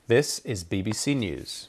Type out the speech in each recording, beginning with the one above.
This is BBC News.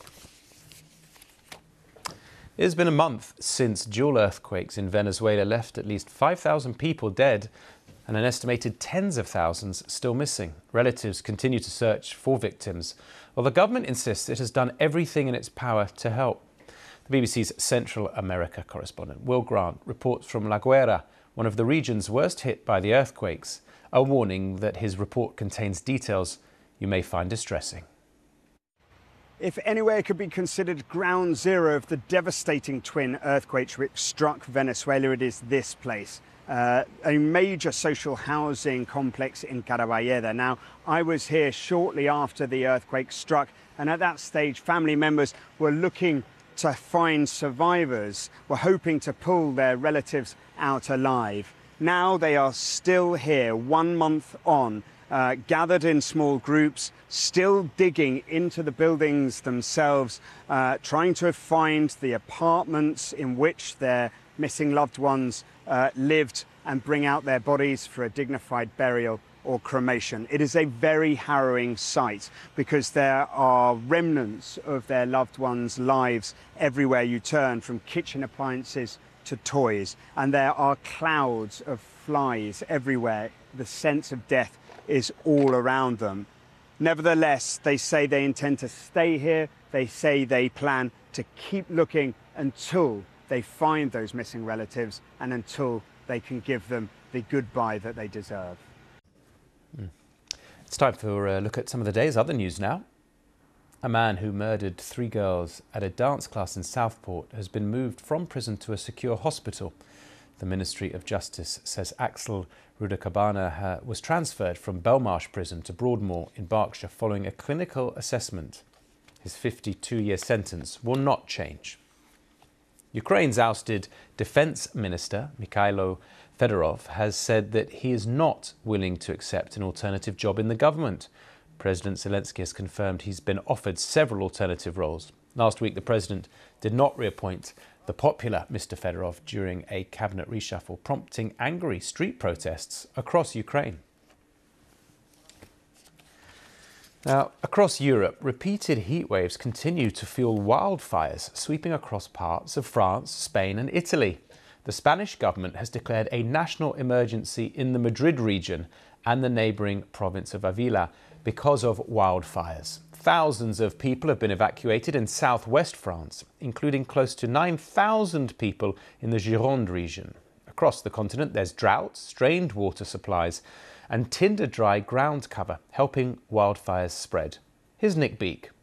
It has been a month since dual earthquakes in Venezuela left at least 5,000 people dead and an estimated tens of thousands still missing. Relatives continue to search for victims, while the government insists it has done everything in its power to help. The BBC's Central America correspondent Will Grant reports from La Guaira, one of the regions worst hit by the earthquakes, a warning that his report contains details you may find distressing. If anywhere could be considered ground zero of the devastating twin earthquakes which struck Venezuela, it is this place, a major social housing complex in Caraballeda. Now, I was here shortly after the earthquake struck, and at that stage, family members were looking to find survivors, were hoping to pull their relatives out alive. Now they are still here, 1 month on, gathered in small groups, still digging into the buildings themselves, trying to find the apartments in which their missing loved ones lived and bring out their bodies for a dignified burial or cremation. It is a very harrowing sight because there are remnants of their loved ones' lives everywhere you turn, from kitchen appliances to toys, and there are clouds of flies everywhere. The sense of death is all around them. Nevertheless, they say they intend to stay here. They say they plan to keep looking until they find those missing relatives and until they can give them the goodbye that they deserve. It's time for a look at some of the day's other news now. A man who murdered 3 girls at a dance class in Southport has been moved from prison to a secure hospital. The Ministry of Justice says Axel Rudakabana was transferred from Belmarsh Prison to Broadmoor in Berkshire following a clinical assessment. His 52-year sentence will not change. Ukraine's ousted Defence Minister, Mikhailo Fedorov, has said that he is not willing to accept an alternative job in the government. President Zelensky has confirmed he's been offered several alternative roles. Last week, the president did not reappoint the popular Mr. Fedorov during a cabinet reshuffle, prompting angry street protests across Ukraine. Now, across Europe, repeated heat waves continue to fuel wildfires sweeping across parts of France, Spain and Italy. The Spanish government has declared a national emergency in the Madrid region and the neighbouring province of Avila because of wildfires. Thousands of people have been evacuated in southwest France, including close to 9,000 people in the Gironde region. Across the continent, there's drought, strained water supplies and tinder-dry ground cover, helping wildfires spread. Here's Nick Beak.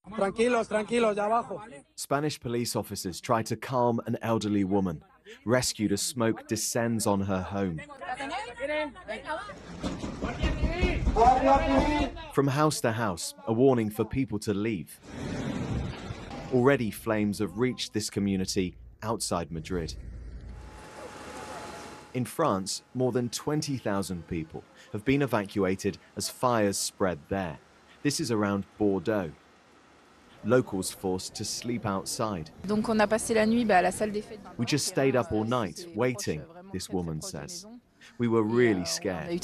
Spanish police officers try to calm an elderly woman, rescued as smoke descends on her home. From house to house, a warning for people to leave. Already flames have reached this community outside Madrid. In France, more than 20,000 people have been evacuated as fires spread there. This is around Bordeaux. Locals forced to sleep outside. We just stayed up all night, waiting, this woman says. We were really scared.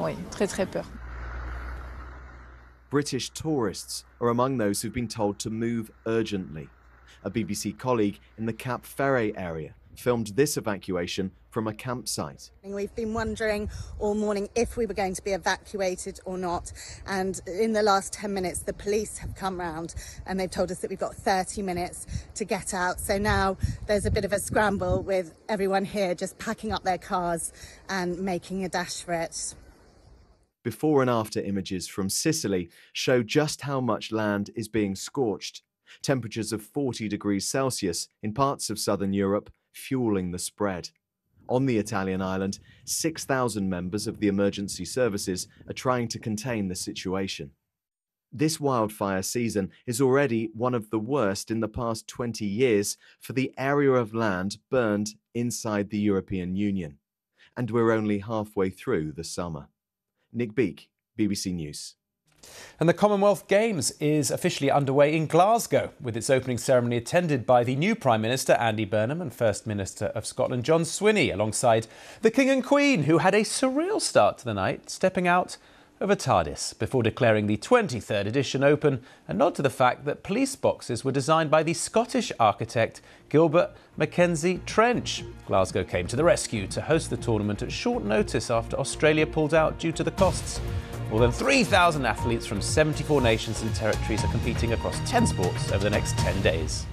British tourists are among those who've been told to move urgently. A BBC colleague in the Cap Ferret area filmed this evacuation from a campsite. We've been wondering all morning if we were going to be evacuated or not, and in the last 10 minutes the police have come round and they've told us that we've got 30 minutes to get out. So now there's a bit of a scramble with everyone here just packing up their cars and making a dash for it. Before and after images from Sicily show just how much land is being scorched. Temperatures of 40 degrees Celsius in parts of southern Europe fueling the spread. On the Italian island, 6,000 members of the emergency services are trying to contain the situation. This wildfire season is already one of the worst in the past 20 years for the area of land burned inside the European Union. And we're only halfway through the summer. Nick Beak, BBC News. And the Commonwealth Games is officially underway in Glasgow, with its opening ceremony attended by the new Prime Minister Andy Burnham and First Minister of Scotland John Swinney, alongside the King and Queen, who had a surreal start to the night, stepping out of a TARDIS before declaring the 23rd edition open, a nod to the fact that police boxes were designed by the Scottish architect Gilbert Mackenzie Trench. Glasgow came to the rescue to host the tournament at short notice after Australia pulled out due to the costs. More than 3,000 athletes from 74 nations and territories are competing across 10 sports over the next 10 days.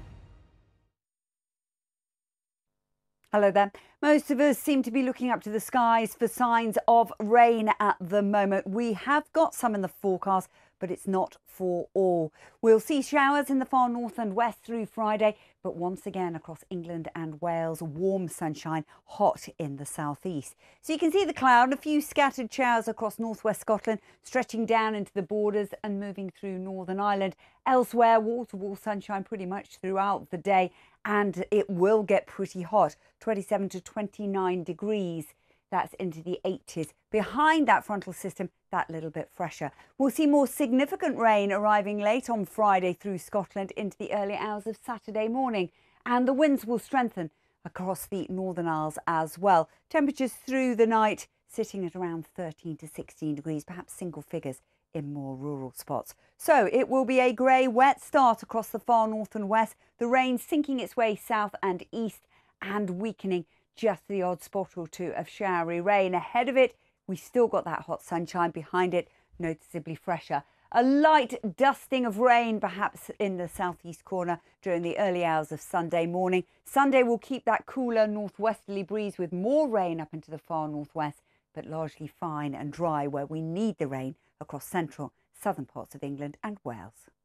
Hello there. Most of us seem to be looking up to the skies for signs of rain at the moment. We have got some in the forecast, but it's not for all. We'll see showers in the far north and west through Friday, but once again across England and Wales, warm sunshine, hot in the southeast. So you can see the cloud, a few scattered showers across northwest Scotland, stretching down into the borders and moving through Northern Ireland. Elsewhere, wall-to-wall sunshine pretty much throughout the day, and it will get pretty hot, 27 to 29 degrees. That's into the 80s. Behind that frontal system, that little bit fresher. We'll see more significant rain arriving late on Friday through Scotland into the early hours of Saturday morning. And the winds will strengthen across the Northern Isles as well. Temperatures through the night sitting at around 13 to 16 degrees, perhaps single figures in more rural spots. So it will be a grey, wet start across the far north and west. The rain sinking its way south and east and weakening. Just the odd spot or two of showery rain. Ahead of it, we still got that hot sunshine. Behind it, noticeably fresher. A light dusting of rain perhaps in the southeast corner during the early hours of Sunday morning. Sunday will keep that cooler northwesterly breeze with more rain up into the far northwest, but largely fine and dry where we need the rain across central, southern parts of England and Wales.